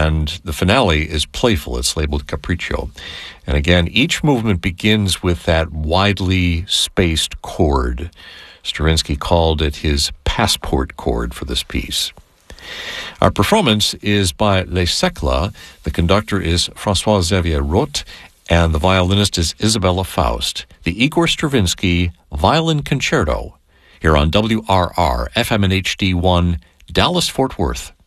And the finale is playful. It's labeled Capriccio. And again, each movement begins with that widely spaced chord. Stravinsky called it his passport chord for this piece. Our performance is by Les Secla. The conductor is François-Xavier Roth, and the violinist is Isabella Faust. The Igor Stravinsky Violin Concerto, here on WRR FM and HD1, Dallas-Fort Worth.